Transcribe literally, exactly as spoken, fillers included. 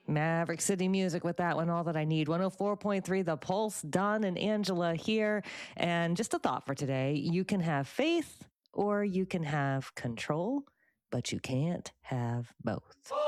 Maverick City Music with that one, All That I Need. one oh four point three The Pulse, Don and Angela here. And just a thought for today. You can have faith or you can have control, but you can't have both.